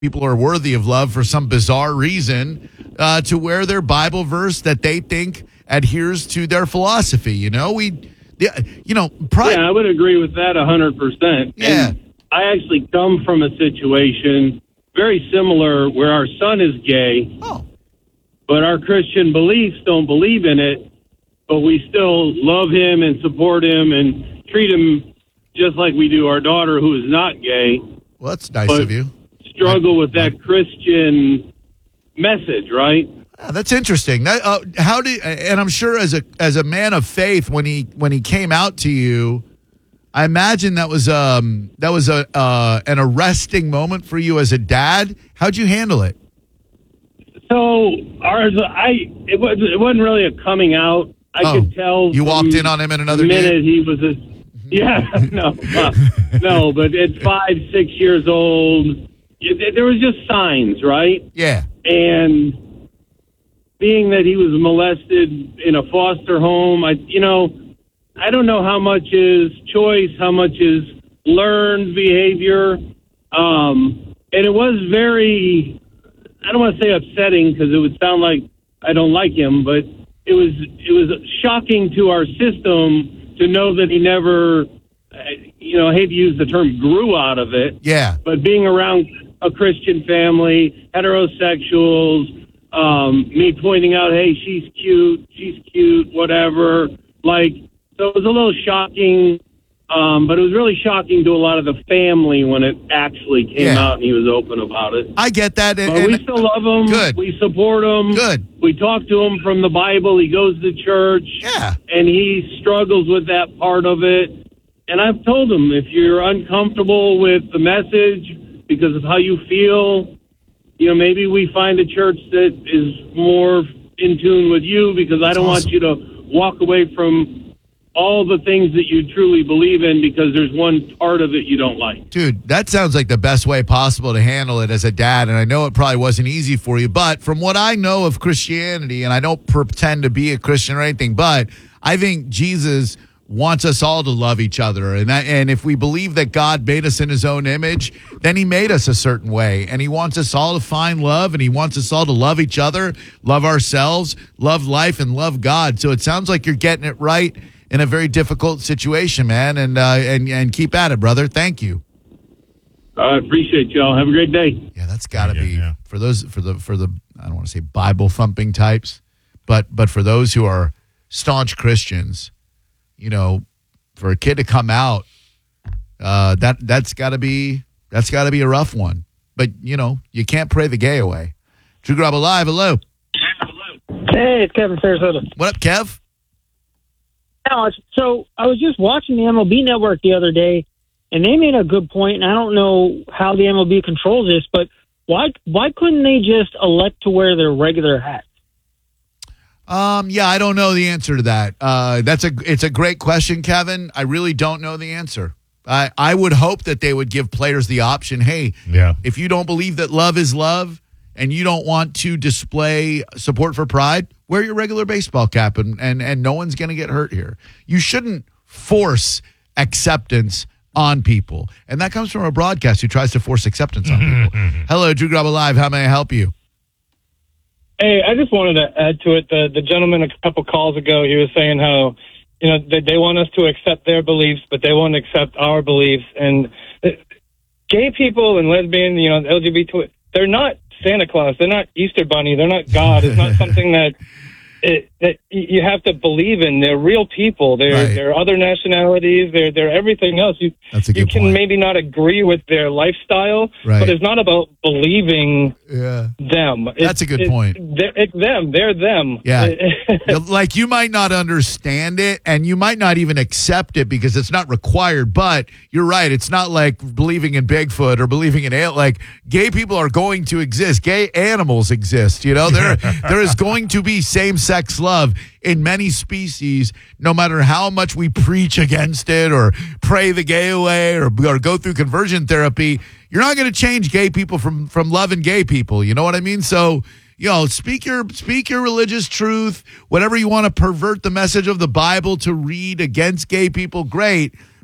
people are worthy of love for some bizarre reason to wear their Bible verse that they think adheres to their philosophy. Pride. Yeah, I would agree with that 100%. Yeah. And I actually come from a situation very similar where our son is gay, but our Christian beliefs don't believe in it, but we still love him and support him and treat him just like we do our daughter who is not gay. Well, that's nice of you. Struggle with that Christian message, right? That's interesting. And I'm sure as a man of faith, when he came out to you, I imagine that was an arresting moment for you as a dad. How'd you handle it? So it wasn't really a coming out. I could tell. You walked in on him in another minute. game? He was no, but at 5, 6 years old, there was just signs, right? Yeah. And being that he was molested in a foster home, I don't know how much is choice, how much is learned behavior. And it was very, I don't want to say upsetting because it would sound like I don't like him, but it was shocking to our system to know that he never, I hate to use the term grew out of it. Yeah. But being around a Christian family, heterosexuals, me pointing out, hey, she's cute, whatever. So it was a little shocking, but it was really shocking to a lot of the family when it actually came out and he was open about it. I get that. But we still love him. Good. We support him. Good. We talk to him from the Bible. He goes to church. Yeah. And he struggles with that part of it. And I've told him, if you're uncomfortable with the message because of how you feel, maybe we find a church that is more in tune with you, because I don't want you to walk away from all the things that you truly believe in because there's one part of it you don't like. Dude, that sounds like the best way possible to handle it as a dad, and I know it probably wasn't easy for you, but from what I know of Christianity, and I don't pretend to be a Christian or anything, but I think Jesus wants us all to love each other, and if we believe that God made us in his own image, then he made us a certain way, and he wants us all to find love, and he wants us all to love each other, love ourselves, love life, and love God. So it sounds like you're getting it right in a very difficult situation, man, and keep at it, brother. Thank you. I appreciate y'all. Have a great day. Yeah, that's got to be for the I don't want to say Bible thumping types, but for those who are staunch Christians, for a kid to come out, that's got to be a rough one. But you can't pray the gay away. Drew Grub Alive, hello. Hey, it's Kevin Sarasota. What up, Kev? So I was just watching the MLB Network the other day, and they made a good point, and I don't know how the MLB controls this, but why couldn't they just elect to wear their regular hats? Yeah, I don't know the answer to that. It's a great question, Kevin. I really don't know the answer. I would hope that they would give players the option, hey, if you don't believe that love is love and you don't want to display support for Pride, wear your regular baseball cap and no one's going to get hurt here. You shouldn't force acceptance on people. And that comes from a broadcast who tries to force acceptance on people. Hello, Drew Grub Alive. How may I help you? Hey, I just wanted to add to it. The gentleman a couple calls ago, he was saying how, they want us to accept their beliefs, but they won't accept our beliefs. And gay people and lesbian, LGBT, they're not Santa Claus. They're not Easter Bunny. They're not God. It's not something that you have to believe in. They're real people. They're other nationalities. They're everything else. That's a good point. You can maybe not agree with their lifestyle, but it's not about believing them. That's a good point. It's them. They're them. Yeah. Like, you might not understand it, and you might not even accept it because it's not required, but you're right. It's not like believing in Bigfoot or believing in like gay people are going to exist. Gay animals exist. There is going to be same-sex love in many species, no matter how much we preach against it or pray the gay away or go through conversion therapy. You're not going to change gay people from loving gay people. You know what I mean? So, speak your religious truth, whatever you want to pervert the message of the Bible to read against gay people, great.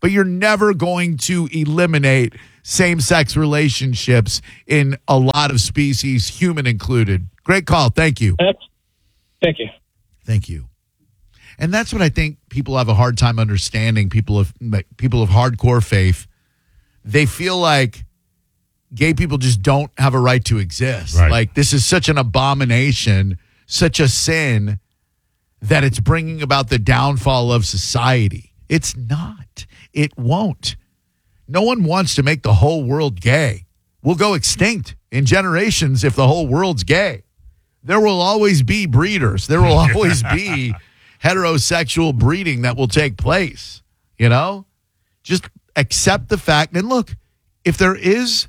but you're never going to eliminate same-sex relationships in a lot of species, human included. Great call. Thank you. Thank you. Thank you. And that's what I think people have a hard time understanding. People of hardcore faith, they feel like gay people just don't have a right to exist. Right. Like, this is such an abomination, such a sin, that it's bringing about the downfall of society. It's not. It won't. No one wants to make the whole world gay. We'll go extinct in generations if the whole world's gay. There will always be breeders. There will always be heterosexual breeding that will take place. You know? Just accept the fact. And look, if there is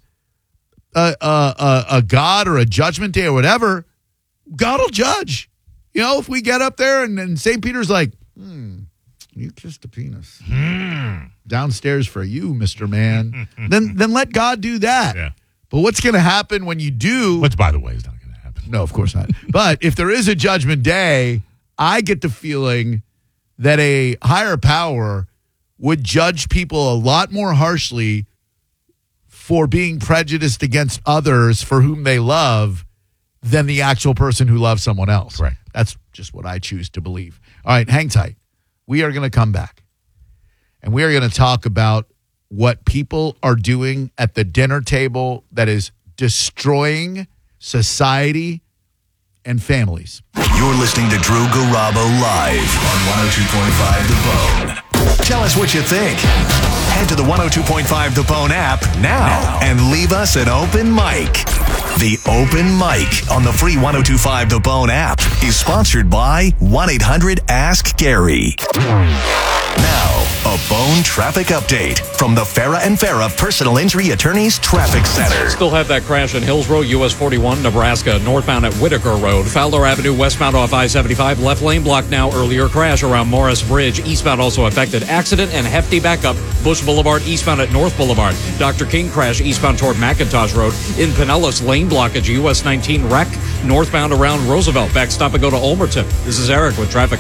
a God or a judgment day or whatever, God will judge. You know, if we get up there and St. Peter's like, you kissed a penis. Downstairs for you, Mr. Man. then let God do that. Yeah. But what's going to happen when you do? Which, by the way, is not going to happen. No, of course not. But if there is a judgment day, I get the feeling that a higher power would judge people a lot more harshly for being prejudiced against others for whom they love than the actual person who loves someone else. Right. That's just what I choose to believe. All right, hang tight. We are going to come back, and we are going to talk about what people are doing at the dinner table that is destroying society and families. You're listening to Drew Garabo live on 102.5 The Bone. Tell us what you think. Head to the 102.5 The Bone app now and leave us an open mic. The Open Mic on the free 102.5 The Bone app is sponsored by 1-800-ASK-GARY. Now, a Bone traffic update from the Farah and Farah Personal Injury Attorneys Traffic Center. Still have that crash in Hills Road, US 41, Nebraska, northbound at Whitaker Road. Fowler Avenue, westbound off I-75, left lane blocked now. Earlier crash around Morris Bridge. Eastbound also affected. Accident and hefty backup. Bush Boulevard, eastbound at North Boulevard. Dr. King crash eastbound toward McIntosh Road. In Pinellas, lane blockage, US 19 wreck. Northbound around Roosevelt. Back stop and go to Ulmerton. This is Eric with traffic.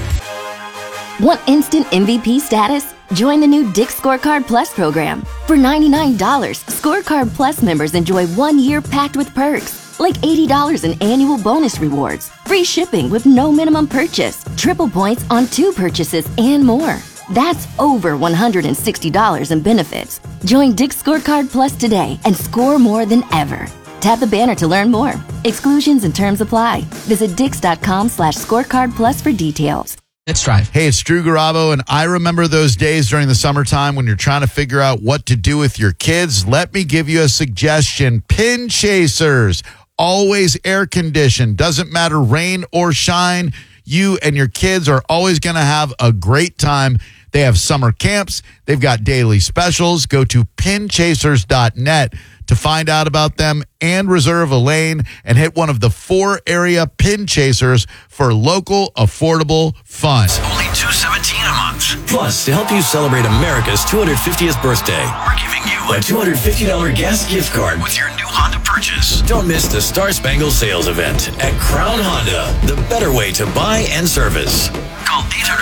Want instant MVP status? Join the new Dick's Scorecard Plus program. For $99, Scorecard Plus members enjoy 1 year packed with perks, like $80 in annual bonus rewards, free shipping with no minimum purchase, triple points on 2 purchases, and more. That's over $160 in benefits. Join Dick's Scorecard Plus today and score more than ever. Tap the banner to learn more. Exclusions and terms apply. Visit dix.com/scorecard plus for details. Let's drive. Hey, it's Drew Garabo, and I remember those days during the summertime when you're trying to figure out what to do with your kids. Let me give you a suggestion. Pin Chasers, always air conditioned. Doesn't matter rain or shine. You and your kids are always going to have a great time. They have summer camps. They've got daily specials. Go to pinchasers.net to find out about them and reserve a lane and hit one of the 4 area Pin Chasers for local, affordable fun. Only $217 a month. Plus, to help you celebrate America's 250th birthday, We're giving you a $250 gas gift card with your new Honda purchase. Don't miss the Star Spangled Sales event at Crown Honda, the better way to buy and service. Call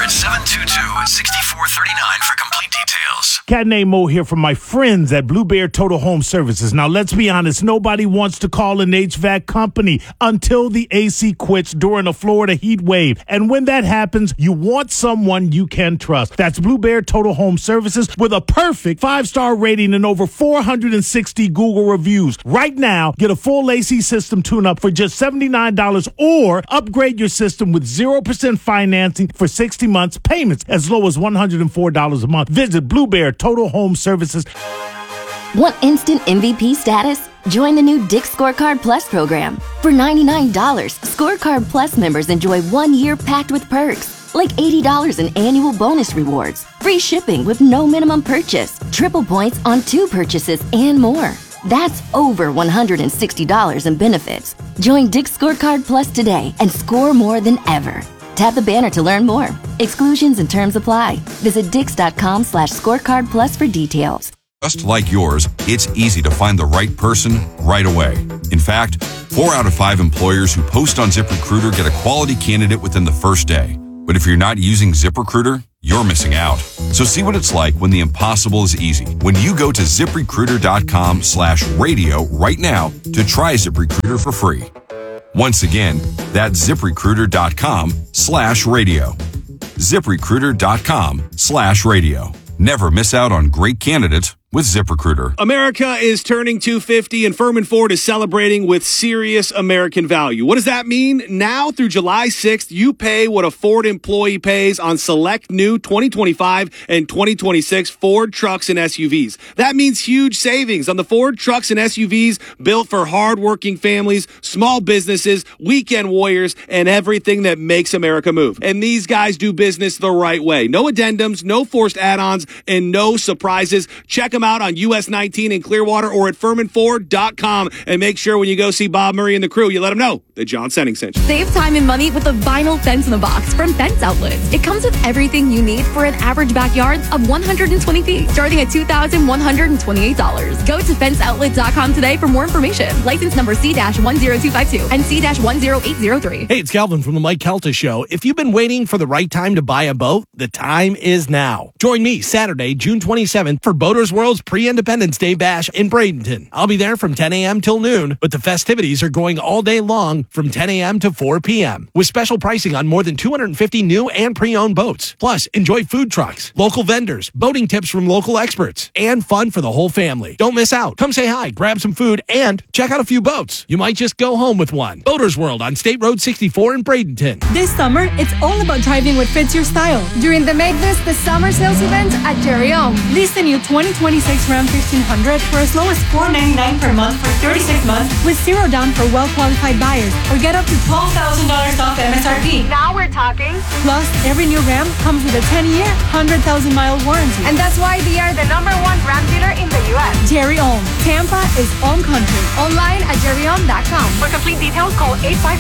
800-722-6439 for complete details. Cat named Mo here from my friends at Blue Bear Total Home Services. Now, let's be honest. Nobody wants to call an HVAC company until the AC quits during a Florida heat wave. And when that happens, you want someone you can trust. That's Blue Bear Total Home Services with a perfect 5-star rating and over 460 Google reviews. Right now, get a full AC system tune-up for just $79 or upgrade your system with 0% financing for 60 months, payments as low as $104 a month. Visit Blue Bear Total Home Services. Want instant MVP status? Join the new Dick's Scorecard Plus program. For $99, Scorecard Plus members enjoy 1 year packed with perks, like $80 in annual bonus rewards, free shipping with no minimum purchase, triple points on 2 purchases, and more. That's over $160 in benefits. Join Dick's Scorecard Plus today and score more than ever. Tap the banner to learn more. Exclusions and terms apply. Visit dix.com/scorecard plus for details. Just like yours, it's easy to find the right person right away. In fact, 4 out of 5 employers who post on ZipRecruiter get a quality candidate within the first day. But if you're not using ZipRecruiter, you're missing out. So see what it's like when the impossible is easy. When you go to ZipRecruiter.com/radio right now to try ZipRecruiter for free. Once again, that's ZipRecruiter.com/radio. ZipRecruiter.com/radio. Never miss out on great candidates with ZipRecruiter. America is turning 250 and Furman Ford is celebrating with serious American value. What does that mean? Now through July 6th, you pay what a Ford employee pays on select new 2025 and 2026 Ford trucks and SUVs. That means huge savings on the Ford trucks and SUVs built for hardworking families, small businesses, weekend warriors, and everything that makes America move. And these guys do business the right way. No addendums, no forced add-ons, and no surprises. Check them out on US 19 in Clearwater or at FurmanFord.com. And make sure when you go see Bob Murray and the crew, you let them know that John Senning sent you. Save time and money with a vinyl fence in the box from Fence Outlets. It comes with everything you need for an average backyard of 120 feet, starting at $2,128. Go to FenceOutlets.com today for more information. License number C-10252 and C-10803. Hey, it's Calvin from the Mike Kelta Show. If you've been waiting for the right time to buy a boat, the time is now. Join me Saturday, June 27th for Boaters World's Pre-Independence Day Bash in Bradenton. I'll be there from 10 a.m. till noon, but the festivities are going all day long from 10 a.m. to 4 p.m. with special pricing on more than 250 new and pre-owned boats. Plus, enjoy food trucks, local vendors, boating tips from local experts, and fun for the whole family. Don't miss out. Come say hi, grab some food, and check out a few boats. You might just go home with one. Boaters World on State Road 64 in Bradenton. This summer, it's all about driving what fits your style. During the Make This the Summer Sales event at Jerry O. Lease the new 2026 Ram 1500 for as low as $499 per month for 36 months with zero down for well-qualified buyers, or get up to $12,000 off MSRP. Now we're talking. Plus, every new Ram comes with a 10-year, 100,000-mile warranty. And that's why they are the #1 Ram dealer in the U.S. Jerry Ohm. Tampa is Ohm Country. Online at jerryohm.com. For complete details, call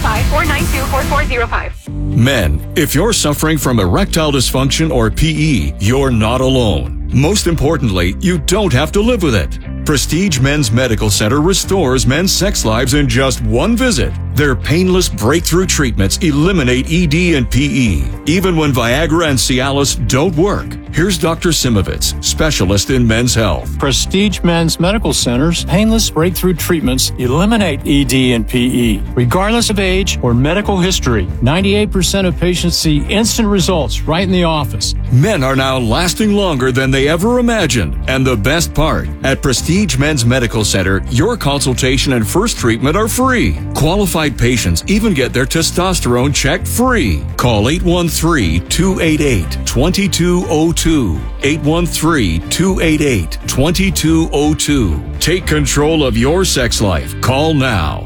855-492-4405. Men, if you're suffering from erectile dysfunction or PE, you're not alone. Most importantly, you don't have to live with it. Prestige Men's Medical Center restores men's sex lives in just one visit. Their painless breakthrough treatments eliminate ED and PE, even when Viagra and Cialis don't work. Here's Dr. Simovitz, specialist in men's health. Prestige Men's Medical Center's painless breakthrough treatments eliminate ED and PE, regardless of age or medical history. 98% of patients see instant results right in the office. Men are now lasting longer than they ever imagined. And the best part, at Prestige Men's Medical Center, your consultation and first treatment are free. Qualified patients even get their testosterone checked free. Call 813-288-2202. 813-288-2202. Take control of your sex life. Call now.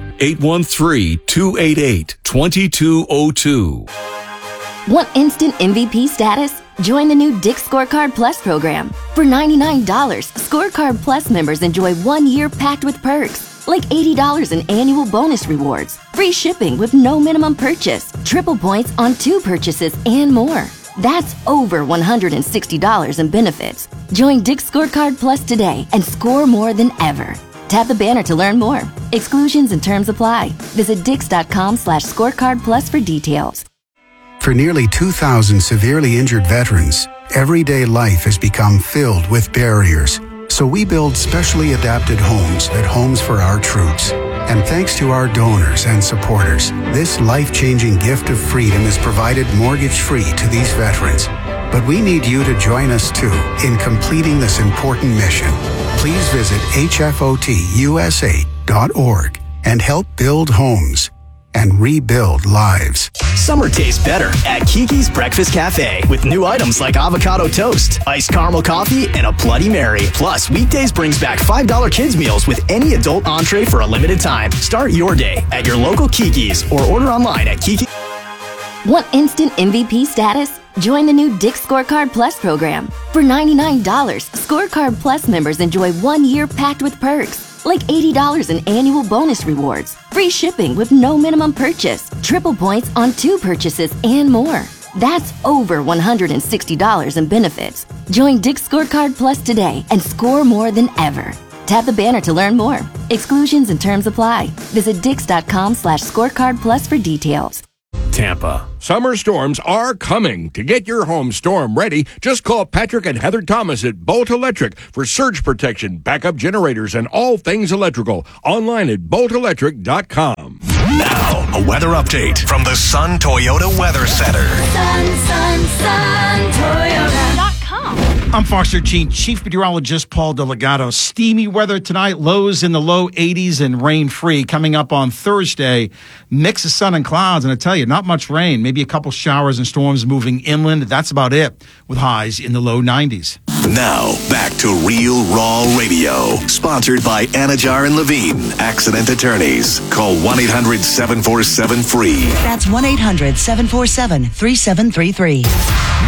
813-288-2202. Want instant MVP status? Join the new Dick's Scorecard Plus program. For $99, Scorecard Plus members enjoy 1 year packed with perks, like $80 in annual bonus rewards, free shipping with no minimum purchase, triple points on 2 purchases, and more. That's over $160 in benefits. Join Dick's Scorecard Plus today and score more than ever. Tap the banner to learn more. Exclusions and terms apply. Visit Dix.com/scorecard plus for details. For nearly 2,000 severely injured veterans, everyday life has become filled with barriers. So we build specially adapted homes at Homes for Our Troops. And thanks to our donors and supporters, this life-changing gift of freedom is provided mortgage-free to these veterans. But we need you to join us too in completing this important mission. Please visit hfotusa.org and help build homes and rebuild lives. Summer tastes better at Kiki's Breakfast Cafe with new items like avocado toast, iced caramel coffee, and a Bloody Mary. Plus, weekdays brings back $5 kids meals with any adult entree for a limited time. Start your day at your local Kiki's or order online at Kiki. Want instant MVP status? Join the new Dick's Scorecard Plus program. For $99, Scorecard Plus members enjoy 1 year packed with perks, like $80 in annual bonus rewards, free shipping with no minimum purchase, triple points on 2 purchases, and more. That's over $160 in benefits. Join Dick's Scorecard Plus today and score more than ever. Tap the banner to learn more. Exclusions and terms apply. Visit Dix.com/scorecard plus for details. Tampa, Summer storms are coming. To get your home storm ready, just call Patrick and Heather Thomas at Bolt Electric for surge protection, backup generators, and all things electrical. Online at boltelectric.com. Now, a weather update from the Sun Toyota Weather Center. Sun, Toyota.com. I'm Foster Chief Meteorologist Paul Delgado. Steamy weather tonight, lows in the low 80s and rain-free. Coming up on Thursday, mix of sun and clouds. And I tell you, not much rain, maybe a couple showers and storms moving inland. That's about it, with highs in the low 90s. Now, back to Real Raw Radio. Sponsored by Anajar and Levine, accident attorneys. Call 1-800-747-FREE. That's 1-800-747-3733.